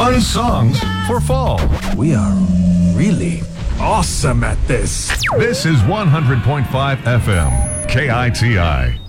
Fun songs for fall. We are really awesome at this. This is 100.5 FM, KITI.